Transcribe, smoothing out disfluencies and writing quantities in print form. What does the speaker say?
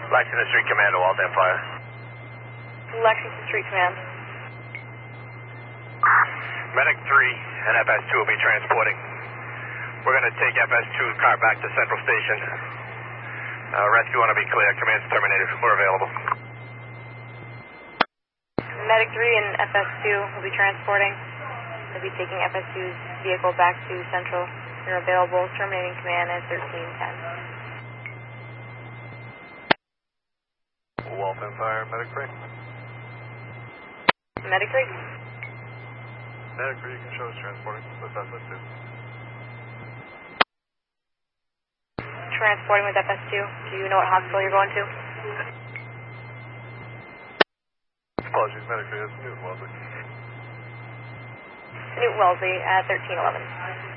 Lexington Street Command to Waltham Fire. Lexington Street Command. Medic 3 and FS2 will be transporting. We're going to take FS2's car back to Central Station. Rescue want to be clear. Command's terminated. We're available. Medic 3 and FS2 will be transporting. They'll be taking FS2's vehicle back to Central. They're available. Terminating command at 1310. Waltham Fire, Medic 3. Medic 3. Medic 3, you can show us transporting with FS2. Transporting with FS2. Do you know what hospital you're going to? Apologies, Medic 3, that's Newton Wellesley. Newton Wellesley at 1311.